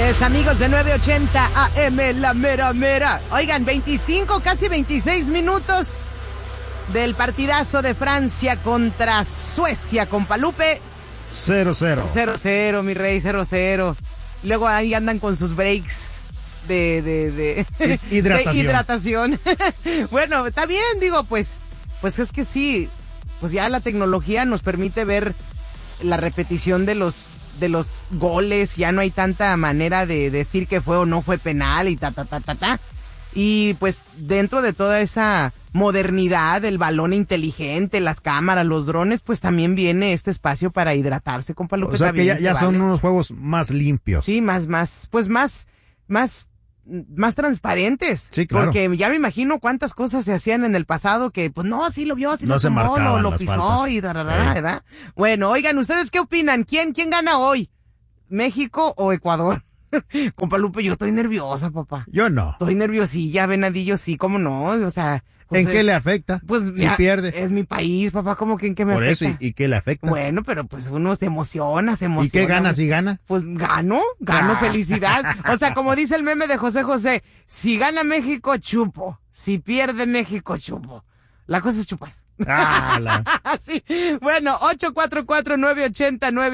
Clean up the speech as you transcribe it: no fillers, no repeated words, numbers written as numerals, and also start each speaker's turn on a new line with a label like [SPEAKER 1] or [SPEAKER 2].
[SPEAKER 1] es, amigos de 980 AM, la mera mera. Oigan, 25, casi 26 minutos del partidazo de Francia contra Suecia, compa Lupe.
[SPEAKER 2] 0-0.
[SPEAKER 1] 0-0, mi rey, 0-0. Luego ahí andan con sus breaks de hidratación. Bueno, está bien, digo, pues es que sí, pues ya la tecnología nos permite ver la repetición de los goles, ya no hay tanta manera de decir que fue o no fue penal y ta. Y pues dentro de toda esa modernidad, el balón inteligente, las cámaras, los drones, pues también viene este espacio para hidratarse, compa Lupe.
[SPEAKER 2] O sea que ya son unos juegos más limpios.
[SPEAKER 1] Sí, más transparentes.
[SPEAKER 2] Sí, claro.
[SPEAKER 1] Porque ya me imagino cuántas cosas se hacían en el pasado que, pues no, sí lo vio, sí
[SPEAKER 2] no
[SPEAKER 1] lo
[SPEAKER 2] se
[SPEAKER 1] tomó,
[SPEAKER 2] marcaban
[SPEAKER 1] lo
[SPEAKER 2] las
[SPEAKER 1] pisó
[SPEAKER 2] faltas.
[SPEAKER 1] y ¿verdad? Bueno, oigan, ¿ustedes qué opinan? ¿Quién gana hoy? ¿México o Ecuador? Compa Lupe, yo estoy nerviosa, papá.
[SPEAKER 2] Yo no.
[SPEAKER 1] Estoy nerviosilla, Venadillo, sí, cómo no, o sea...
[SPEAKER 2] ¿En qué le afecta?
[SPEAKER 1] Pues
[SPEAKER 2] si pierde.
[SPEAKER 1] Es mi país, papá, ¿cómo que en qué me afecta?
[SPEAKER 2] Por eso, ¿y qué le afecta?
[SPEAKER 1] Bueno, pero pues uno se emociona.
[SPEAKER 2] ¿Y qué gana si gana?
[SPEAKER 1] Pues gano felicidad. O sea, como dice el meme de José José, si gana México, chupo. Si pierde México, chupo. La cosa es chupar.
[SPEAKER 2] Ah,
[SPEAKER 1] sí. Bueno, 844-989.